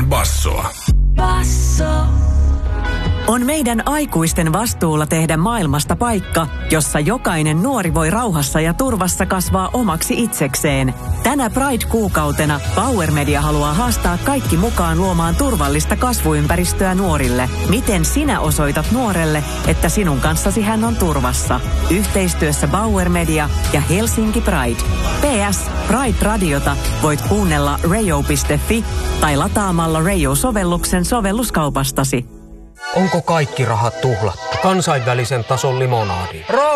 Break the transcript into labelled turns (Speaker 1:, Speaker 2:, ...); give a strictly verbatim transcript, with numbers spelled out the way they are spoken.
Speaker 1: ilman bassoa.
Speaker 2: Basso.
Speaker 3: On meidän aikuisten vastuulla tehdä maailmasta paikka, jossa jokainen nuori voi rauhassa ja turvassa kasvaa omaksi itsekseen. Tänä Pride-kuukautena Bauer Media haluaa haastaa kaikki mukaan luomaan turvallista kasvuympäristöä nuorille. Miten sinä osoitat nuorelle, että sinun kanssasi hän on turvassa? Yhteistyössä Bauer Media ja Helsinki Pride. P S. Pride-radiota voit kuunnella radio piste fi tai lataamalla Radio-sovelluksen sovelluskaupastasi.
Speaker 4: Onko kaikki rahat tuhlattu? Kansainvälisen tason limonaadi.